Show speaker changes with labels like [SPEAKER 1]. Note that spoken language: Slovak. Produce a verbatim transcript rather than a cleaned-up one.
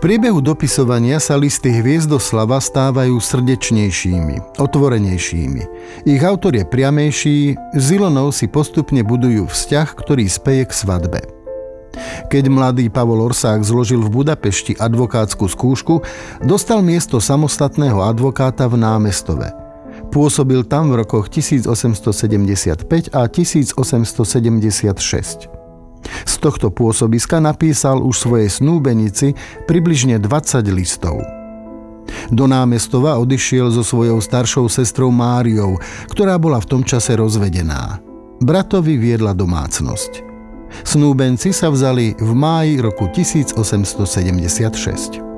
[SPEAKER 1] priebehu dopisovania sa listy Hviezdoslava stávajú srdečnejšími, otvorenejšími. Ich autor je priamejší, s Ilonou si postupne budujú vzťah, ktorý speje k svadbe. Keď mladý Pavol Orsák zložil v Budapešti advokátsku skúšku, dostal miesto samostatného advokáta v Námestove. Pôsobil tam v rokoch tisícosemstosedemdesiatpäť a tisícosemstosedemdesiatšesť. Z tohto pôsobiska napísal už svojej snúbenici približne dvadsať listov. Do Námestova odišiel so svojou staršou sestrou Máriou, ktorá bola v tom čase rozvedená. Bratovi viedla domácnosť. Snúbenci sa vzali v máji roku tisícosemstosedemdesiatšesť.